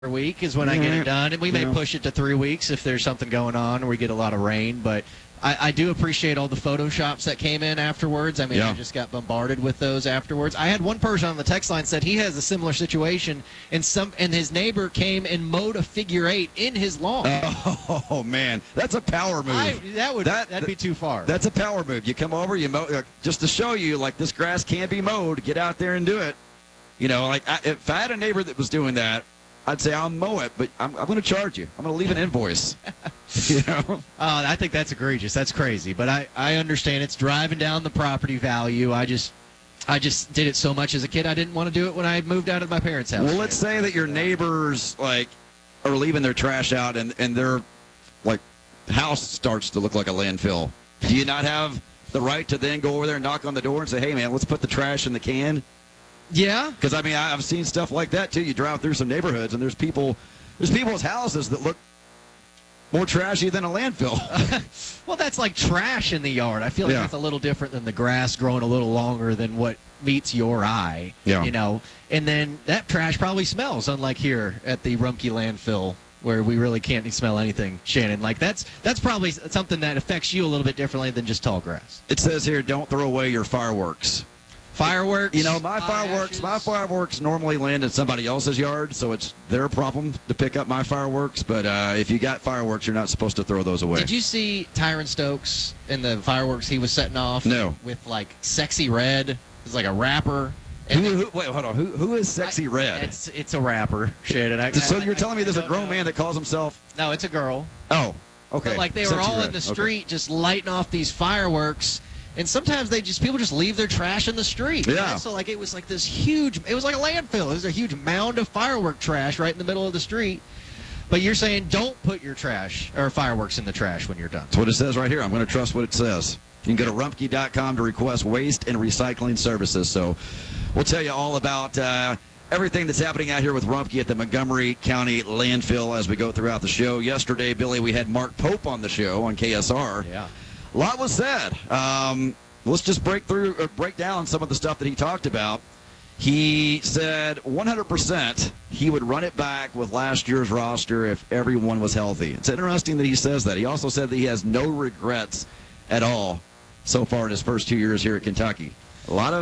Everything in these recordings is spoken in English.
week is when I get it done, and we may push it to 3 weeks if there's something going on or we get a lot of rain, but I do appreciate all the Photoshops that came in afterwards. I mean, I just got bombarded with those afterwards. I had one person on the text line said he has a similar situation, and his neighbor came and mowed a figure 8 in his lawn. Oh man, that's a power move. That'd be too far. That's a power move. You come over, you mow, just to show you, like, this grass can be mowed. Get out there and do it. You know, like, if I had a neighbor that was doing that, I'd say I'll mow it, but I'm going to charge you. I'm going to leave an invoice. You know? I think that's egregious. That's crazy. But I understand it's driving down the property value. I just did it so much as a kid. I didn't want to do it when I moved out of my parents' house. Well, let's say that your neighbors, like, are leaving their trash out and their, like, house starts to look like a landfill. Do you not have the right to then go over there and knock on the door and say, hey, man, let's put the trash in the can? Yeah. Because, I mean, I've seen stuff like that, too. You drive through some neighborhoods, and there's people's houses that look more trashy than a landfill. Well, that's like trash in the yard. I feel like that's a little different than the grass growing a little longer than what meets your eye. Yeah. You know, and then that trash probably smells, unlike here at the Rumpke landfill, where we really can't smell anything, Shannon. Like, that's probably something that affects you a little bit differently than just tall grass. It says here, don't throw away your fireworks. Fireworks? You know, my fireworks normally land in somebody else's yard, so it's their problem to pick up my fireworks. But if you got fireworks, you're not supposed to throw those away. Did you see Tyron Stokes and the fireworks he was setting off? No. With, like, Sexy Red. It's like a rapper. Wait, hold on. Who is Sexy Red? It's a rapper. Shit. So you're telling me there's a grown man that calls himself? No, it's a girl. Oh, okay. But, like, they Sexy were all Red. in the street just lighting off these fireworks. And sometimes people just leave their trash in the street. Yeah. Right? So, like, it was like this huge, it was like a landfill. It was a huge mound of firework trash right in the middle of the street. But you're saying don't put your trash or fireworks in the trash when you're done. That's what it says right here. I'm going to trust what it says. You can go to rumpke.com to request waste and recycling services. So we'll tell you all about everything that's happening out here with Rumpke at the Montgomery County landfill as we go throughout the show. Yesterday, Billy, we had Mark Pope on the show on KSR. Yeah. A lot was said. Let's just break down some of the stuff that he talked about. He said 100% he would run it back with last year's roster if everyone was healthy. It's interesting that he says that. He also said that he has no regrets at all so far in his first 2 years here at Kentucky. A lot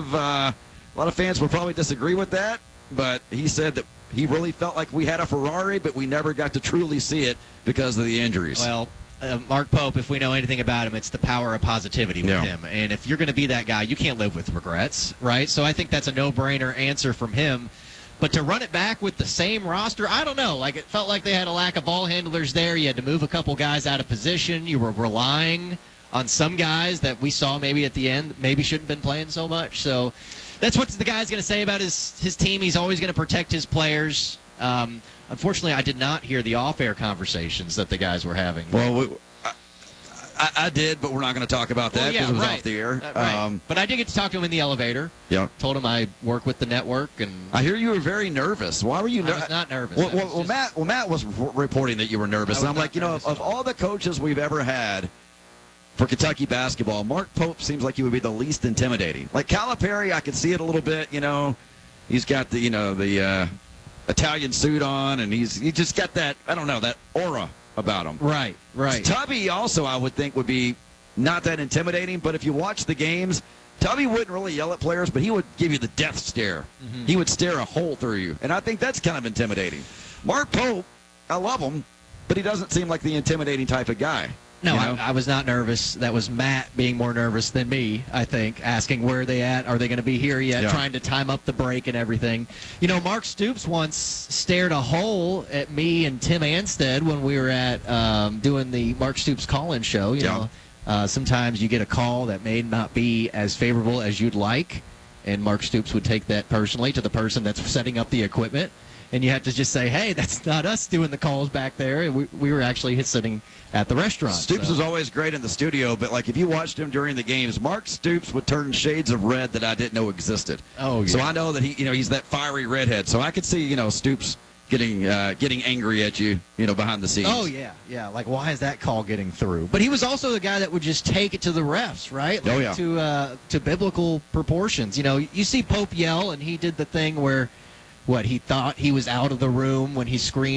of fans would probably disagree with that, but he said that he really felt like we had a Ferrari, but we never got to truly see it because of the injuries. Well, Mark Pope, if we know anything about him, it's the power of positivity with him. And if you're going to be that guy, you can't live with regrets, right? So I think that's a no-brainer answer from him. But to run it back with the same roster, I don't know. Like, it felt like they had a lack of ball handlers there. You had to move a couple guys out of position. You were relying on some guys that we saw maybe at the end maybe shouldn't have been playing so much. So that's what the guy's going to say about his team. He's always going to protect his players. Unfortunately, I did not hear the off-air conversations that the guys were having. Well, I did, but we're not going to talk about that because it was off the air. Right. But I did get to talk to him in the elevator. Yeah. Told him I work with the network. And I hear you were very nervous. Why were you nervous? I was not nervous. Well, Matt was reporting that you were nervous. And I'm like, of all the coaches we've ever had for Kentucky basketball, Mark Pope seems like he would be the least intimidating. Like Calipari, I could see it a little bit. He's got the Italian suit on, and he just got that, I don't know, that aura about him. Right. Tubby also, I would think, would be not that intimidating, but if you watch the games, Tubby wouldn't really yell at players, but he would give you the death stare. Mm-hmm. He would stare a hole through you, and I think that's kind of intimidating. Mark Pope, I love him, but he doesn't seem like the intimidating type of guy. No, I was not nervous. That was Matt being more nervous than me, I think, asking where are they at, are they going to be here yet, trying to time up the break and everything. Mark Stoops once stared a hole at me and Tim Anstead when we were at doing the Mark Stoops call-in show. Sometimes you get a call that may not be as favorable as you'd like, and Mark Stoops would take that personally to the person that's setting up the equipment. And you have to just say, hey, that's not us doing the calls back there. We were actually sitting at the restaurant. Stoops was always great in the studio, but, like, if you watched him during the games, Mark Stoops would turn shades of red that I didn't know existed. Oh, yeah. So I know that he's that fiery redhead. So I could see, Stoops getting angry at you, behind the scenes. Oh, yeah. Like, why is that call getting through? But he was also the guy that would just take it to the refs, right? Like, to biblical proportions. You see Pope yell, and he did the thing where what he thought he was out of the room when he screamed